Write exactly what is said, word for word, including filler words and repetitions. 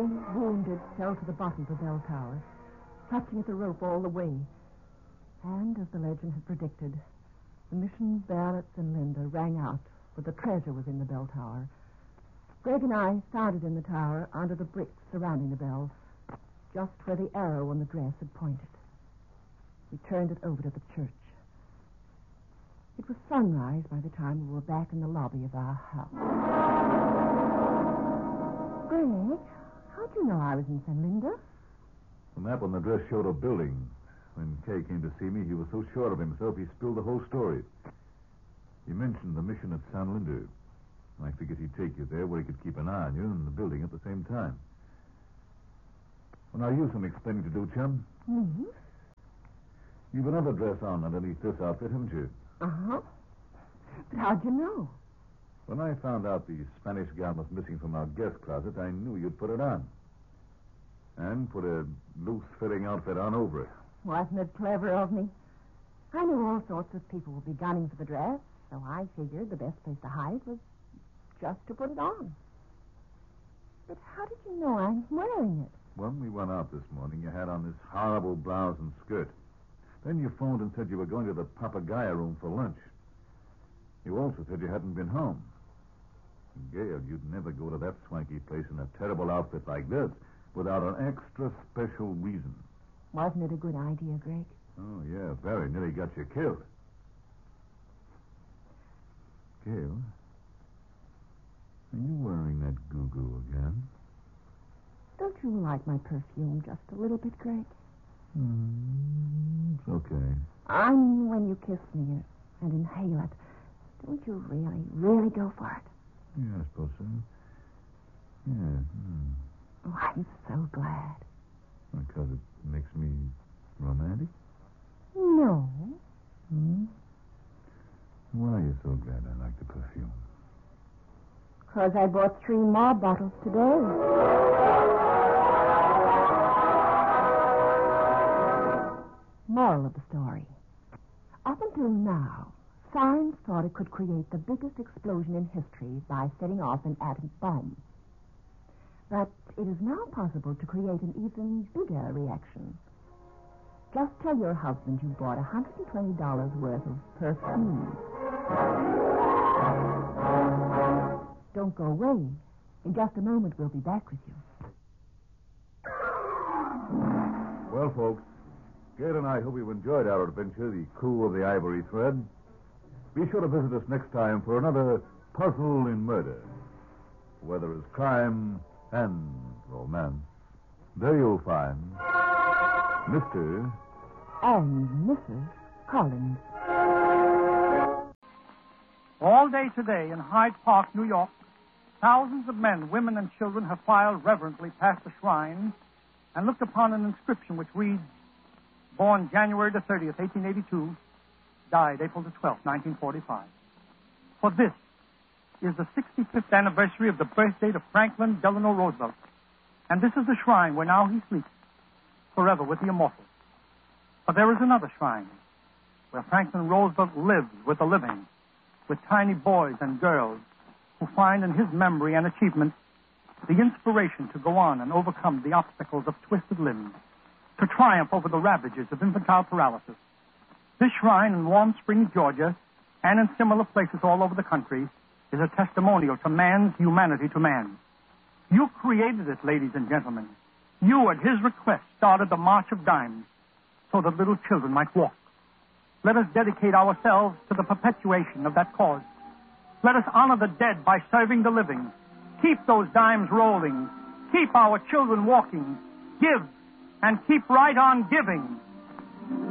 wounded, fell to the bottom of the bell tower, clutching at the rope all the way. And, as the legend had predicted, the mission bells and Linda rang out, for the treasure was in the bell tower. Greg and I started in the tower under the bricks surrounding the bell, just where the arrow on the dress had pointed. We turned it over to the church. It was sunrise by the time we were back in the lobby of our house. Greg, how'd you know I was in San Linda? The map on the dress showed a building. When Kay came to see me, he was so sure of himself he spilled the whole story. He mentioned the mission at San Linda. I figured he'd take you there where he could keep an eye on you and the building at the same time. Well, now, you've some explaining to do, chum. Me? You've another dress on underneath this outfit, haven't you? Uh-huh. But how'd you know? When I found out the Spanish gown was missing from our guest closet, I knew you'd put it on. And put a loose-fitting outfit on over it. Wasn't it clever of me? I knew all sorts of people would be gunning for the dress, so I figured the best place to hide was just to put it on. But how did you know I'm wearing it? When we went out this morning, you had on this horrible blouse and skirt. Then you phoned and said you were going to the Papagayo room for lunch. You also said you hadn't been home. Gail, you'd never go to that swanky place in a terrible outfit like this without an extra special reason. Wasn't it a good idea, Greg? Oh, yeah, very. Nearly got you killed. Gail, are you wearing that goo-goo again? Don't you like my perfume just a little bit, Greg? Mm, it's okay. I mean, when you kiss me and inhale it, don't you really, really go for it? Yeah, I suppose so. Yeah. Mm. Oh, I'm so glad. Because it makes me romantic? No. Hmm? Why are you so glad I like the perfume? Because I bought three more bottles today. Moral of the story. Up until now, science thought it could create the biggest explosion in history by setting off an atom bomb. But it is now possible to create an even bigger reaction. Just tell your husband you bought one hundred twenty dollars worth of perfume. Don't go away. In just a moment, we'll be back with you. Well, folks, Gail and I hope you've enjoyed our adventure, The Coup of the Ivory Thread. Be sure to visit us next time for another Puzzle in Murder, where there is crime and romance. There you'll find Mister And Missus Collins. All day today in Hyde Park, New York, thousands of men, women, and children have filed reverently past the shrine and looked upon an inscription which reads, born January the thirtieth, eighteen eighty-two, died April the twelfth, nineteen forty-five. For this is the sixty-fifth anniversary of the birth date of Franklin Delano Roosevelt. And this is the shrine where now he sleeps, forever with the immortals. But there is another shrine where Franklin Roosevelt lives with the living, with tiny boys and girls who find in his memory and achievement the inspiration to go on and overcome the obstacles of twisted limbs, to triumph over the ravages of infantile paralysis. This shrine in Warm Springs, Georgia, and in similar places all over the country, is a testimonial to man's humanity to man. You created it, ladies and gentlemen. You, at his request, started the March of Dimes so that little children might walk. Let us dedicate ourselves to the perpetuation of that cause. Let us honor the dead by serving the living. Keep those dimes rolling. Keep our children walking. Give and keep right on giving.